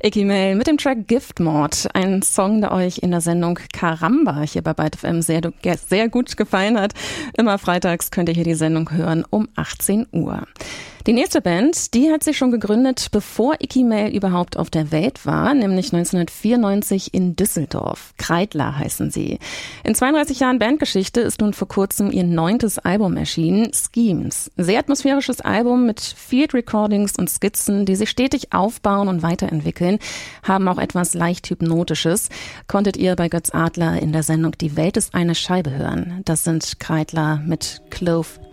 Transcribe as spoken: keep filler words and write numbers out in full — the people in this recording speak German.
Icky Mail mit dem Track Giftmord, ein Song, der euch in der Sendung Karamba hier bei Byte F M sehr, sehr gut gefallen hat. Immer freitags könnt ihr hier die Sendung hören um achtzehn Uhr. Die nächste Band, die hat sich schon gegründet, bevor Icky Mail überhaupt auf der Welt war, nämlich neunzehnhundertvierundneunzig in Düsseldorf. Kreidler heißen sie. In zweiunddreißig Jahren Bandgeschichte ist nun vor kurzem ihr neuntes Album erschienen, Schemes. Sehr atmosphärisches Album mit Field Recordings und Skizzen, die sich stetig aufbauen und weiterentwickeln, haben auch etwas leicht Hypnotisches. Konntet ihr bei Götz Adler in der Sendung Die Welt ist eine Scheibe hören. Das sind Kreidler mit Clove